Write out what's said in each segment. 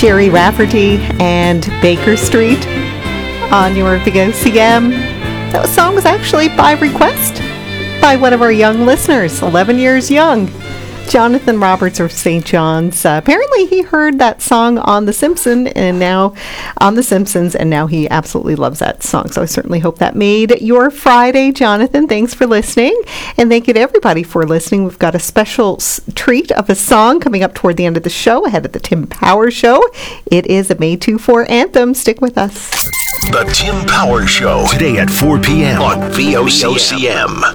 Jerry Rafferty and Baker Street on your VOCM. That song was actually by request by one of our young listeners, 11 years young, Jonathan Roberts of St. John's. Apparently he heard that song on The Simpsons, and now he absolutely loves that song. So I certainly hope that made your Friday, Jonathan. Thanks for listening, and thank you to everybody for listening. We've got a special treat of a song coming up toward the end of the show, ahead of the Tim Power Show. It is a May 2-4 anthem. Stick with us. The Tim Power Show, today at 4 p.m. on VOCM.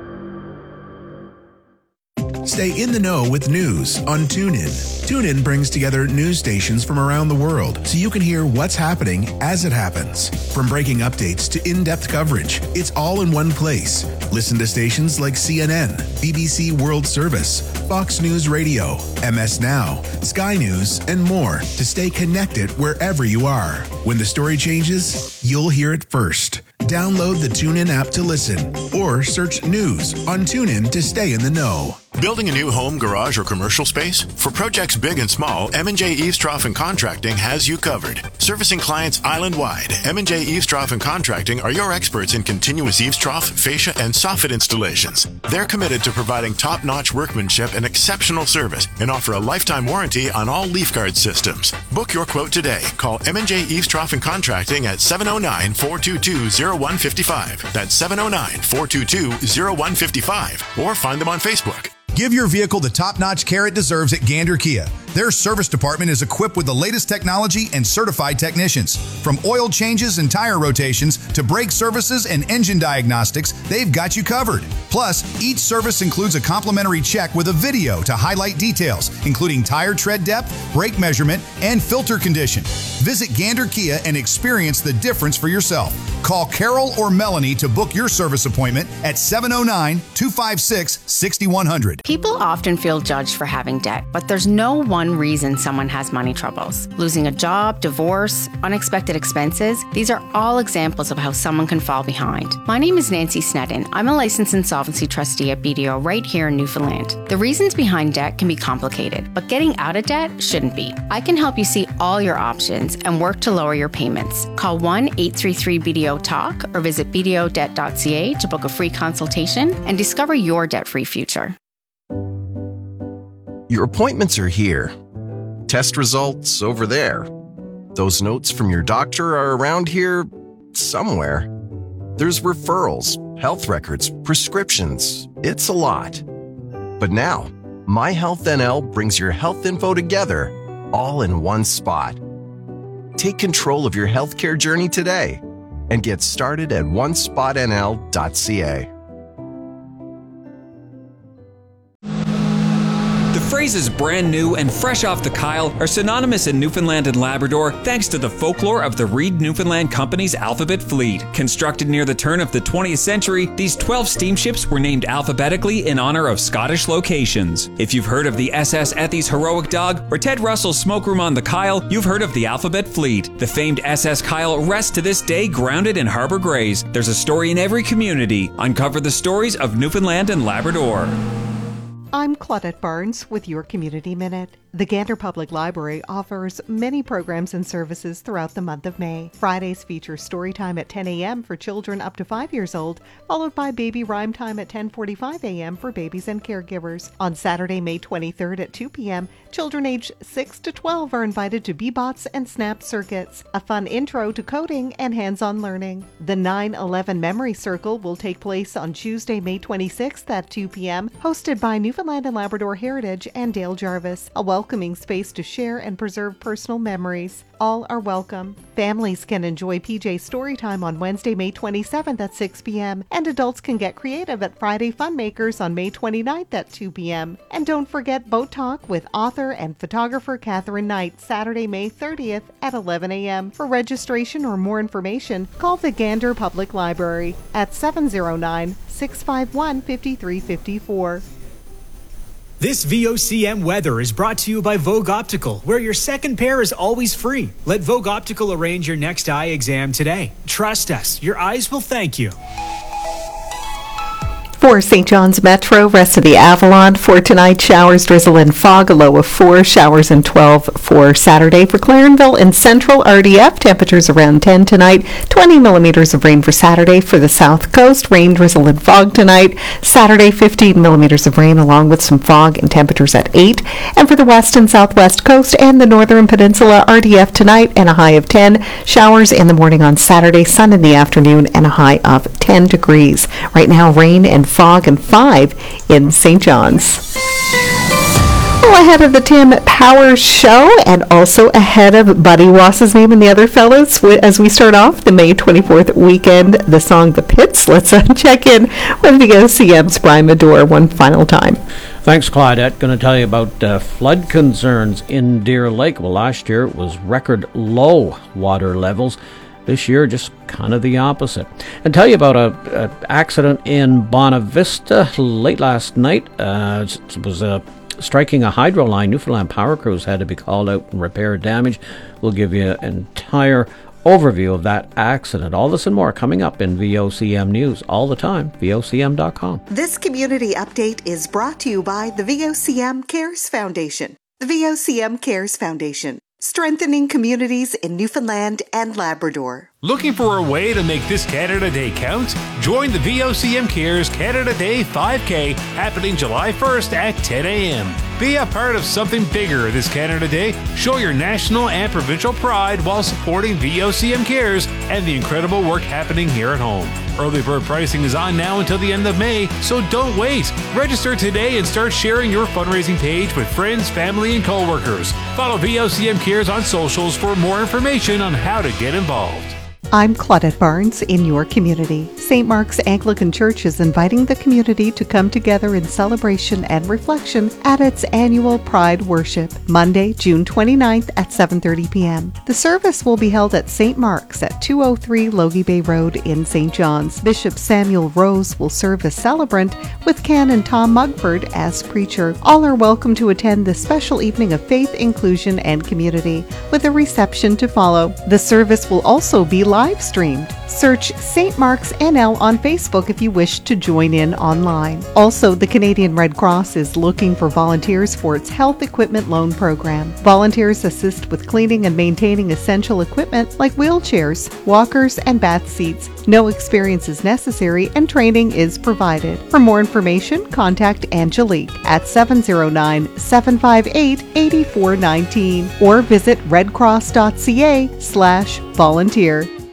Stay in the know with news on TuneIn. TuneIn brings together news stations from around the world so you can hear what's happening as it happens. From breaking updates to in-depth coverage, it's all in one place. Listen to stations like CNN, BBC World Service, Fox News Radio, MS Now, Sky News, and more to stay connected wherever you are. When the story changes, you'll hear it first. Download the TuneIn app to listen or search news on TuneIn to stay in the know. Building a new home, garage, or commercial space? For projects big and small, M&J Eavestrough and Contracting has you covered. Servicing clients island-wide, M&J Eavestrough and Contracting are your experts in continuous eavestrough, fascia, and soffit installations. They're committed to providing top-notch workmanship and exceptional service and offer a lifetime warranty on all leaf guard systems. Book your quote today. Call M&J Eavestrough and Contracting at 709-422-0155. That's 709-422-0155. Or find them on Facebook. Give your vehicle the top-notch care it deserves at Gander Kia. Their service department is equipped with the latest technology and certified technicians. From oil changes and tire rotations to brake services and engine diagnostics, they've got you covered. Plus, each service includes a complimentary check with a video to highlight details, including tire tread depth, brake measurement, and filter condition. Visit Gander Kia and experience the difference for yourself. Call Carol or Melanie to book your service appointment at 709-256-6100. People often feel judged for having debt, but there's no one reason someone has money troubles. Losing a job, divorce, unexpected expenses, these are all examples of how someone can fall behind. My name is Nancy Sneddon. I'm a licensed insolvency trustee at BDO right here in Newfoundland. The reasons behind debt can be complicated, but getting out of debt shouldn't be. I can help you see all your options and work to lower your payments. Call 1-833-BDO-TALK or visit bdodebt.ca to book a free consultation and discover your debt-free future. Your appointments are here. Test results over there. Those notes from your doctor are around here somewhere. There's referrals, health records, prescriptions. It's a lot. But now, MyHealthNL brings your health info together, all in one spot. Take control of your healthcare journey today and get started at onespotnl.ca. The phrases brand new and fresh off the Kyle are synonymous in Newfoundland and Labrador thanks to the folklore of the Reed Newfoundland Company's Alphabet Fleet. Constructed near the turn of the 20th century, these 12 steamships were named alphabetically in honor of Scottish locations. If you've heard of the SS Ethy's Heroic Dog or Ted Russell's Smoke Room on the Kyle, you've heard of the Alphabet Fleet. The famed SS Kyle rests to this day grounded in Harbour Grays. There's a story in every community. Uncover the stories of Newfoundland and Labrador. I'm Claudette Barnes with your Community Minute. The Gander Public Library offers many programs and services throughout the month of May. Fridays feature story time at 10 a.m. for children up to 5 years old, followed by baby rhyme time at 10:45 a.m. for babies and caregivers. On Saturday, May 23rd at 2 p.m., children aged 6 to 12 are invited to Bebots and Snap Circuits, a fun intro to coding and hands-on learning. The 9/11 Memory Circle will take place on Tuesday, May 26th at 2 p.m., hosted by Newfoundland and Labrador Heritage and Dale Jarvis, a welcoming space to share and preserve personal memories. All are welcome. Families can enjoy PJ Storytime on Wednesday, May 27th at 6 p.m. and adults can get creative at Friday Funmakers on May 29th at 2 p.m. And don't forget Boat Talk with author and photographer Catherine Knight, Saturday, May 30th at 11 a.m. For registration or more information, call the Gander Public Library at 709-651-5354. This VOCM weather is brought to you by Vogue Optical, where your second pair is always free. Let Vogue Optical arrange your next eye exam today. Trust us, your eyes will thank you. For St. John's Metro, rest of the Avalon. For tonight, showers, drizzle, and fog, a low of 4, showers and 12 for Saturday. For Clarenville and Central RDF, temperatures around 10 tonight, 20 millimeters of rain for Saturday. For the South Coast, rain, drizzle, and fog tonight. Saturday, 15 millimeters of rain along with some fog and temperatures at 8. And for the West and Southwest Coast and the Northern Peninsula, RDF tonight and a high of 10. Showers in the morning on Saturday, sun in the afternoon, and a high of 10 degrees. Right now, rain and fog and 5 in St. John's. Well, ahead of the Tim Powers Show and also ahead of Buddy Ross's name and the other fellows as we start off the May 24th weekend, the song The Pits. Let's check in with VOCM's Brian Medore one final time. Thanks, Claudette. Going to tell you about flood concerns in Deer Lake. Well, last year it was record low water levels. This year, just kind of the opposite. And tell you about an accident in Bonavista late last night. It was striking a hydro line. Newfoundland Power Crews had to be called out and repair damage. We'll give you an entire overview of that accident. All this and more coming up in VOCM News all the time. VOCM.com. This community update is brought to you by the VOCM Cares Foundation. The VOCM Cares Foundation, strengthening communities in Newfoundland and Labrador. Looking for a way to make this Canada Day count? Join the VOCM Cares Canada Day 5K happening July 1st at 10 a.m. Be a part of something bigger this Canada Day. Show your national and provincial pride while supporting VOCM Cares and the incredible work happening here at home. Early bird pricing is on now until the end of May, so don't wait. Register today and start sharing your fundraising page with friends, family, and coworkers. Follow VOCM Cares on socials for more information on how to get involved. I'm Claudette Barnes in your community. St. Mark's Anglican Church is inviting the community to come together in celebration and reflection at its annual Pride Worship, Monday, June 29th at 7:30 p.m. The service will be held at St. Mark's at 203 Logie Bay Road in St. John's. Bishop Samuel Rose will serve as celebrant with Canon Tom Mugford as preacher. All are welcome to attend this special evening of faith, inclusion, and community with a reception to follow. The service will also be live streamed. Search St. Mark's NL on Facebook if you wish to join in online. Also, the Canadian Red Cross is looking for volunteers for its health equipment loan program. Volunteers assist with cleaning and maintaining essential equipment like wheelchairs, walkers, and bath seats. No experience is necessary and training is provided. For more information, contact Angelique at 709-758-8419 or visit redcross.ca/volunteer.